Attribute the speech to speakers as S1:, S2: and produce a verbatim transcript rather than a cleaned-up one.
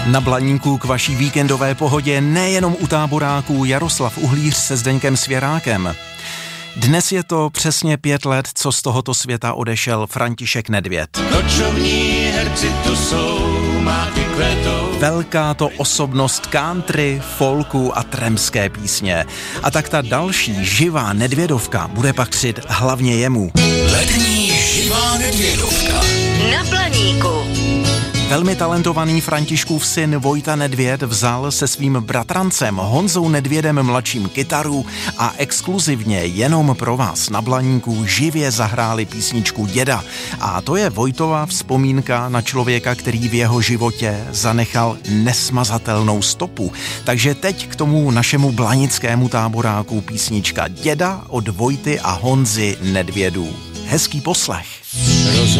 S1: Na Blaníku k vaší víkendové pohodě nejenom u táboráků Jaroslav Uhlíř se Zdeňkem Svěrákem. Dnes je to přesně pět let, co z tohoto světa odešel František Nedvěd.
S2: Nočovní herci tu jsou, máky kvetou.
S1: Velká to osobnost country, folku a tremské písně. A tak ta další živá Nedvědovka bude patřit hlavně jemu.
S2: Letní živá Nedvědovka.
S3: Na Blaníku.
S1: Velmi talentovaný Františkův syn Vojta Nedvěd vzal se svým bratrancem Honzou Nedvědem mladším kytaru a exkluzivně jenom pro vás na Blaníku živě zahráli písničku Děda. A to je Vojtova vzpomínka na člověka, který v jeho životě zanechal nesmazatelnou stopu. Takže teď k tomu našemu blanickému táboráku písnička Děda od Vojty a Honzy Nedvědů. Hezký poslech.